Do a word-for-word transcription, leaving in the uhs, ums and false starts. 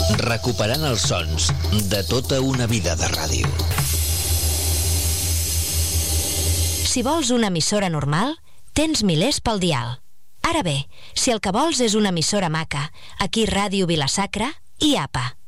recuperant els sons de tota una vida de ràdio. Si vols una emissora normal, tens milers pel dial. Ara bé, si el que vols és una emissora maca, aquí Ràdio Vila-sacra i A P A.